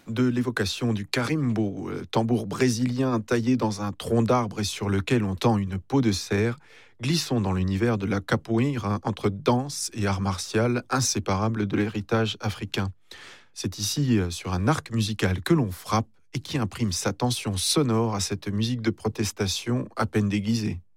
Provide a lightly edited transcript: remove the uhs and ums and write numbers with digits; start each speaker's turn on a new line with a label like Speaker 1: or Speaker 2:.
Speaker 1: de l'évocation du carimbo, tambour brésilien taillé dans un tronc d'arbre et sur lequel on tend une peau de cerf. Glissons dans l'univers de la capoeira, entre danse et art martial, inséparable de l'héritage africain. C'est ici, sur un arc musical que l'on frappe et qui imprime sa tension sonore à cette musique de protestation à peine déguisée.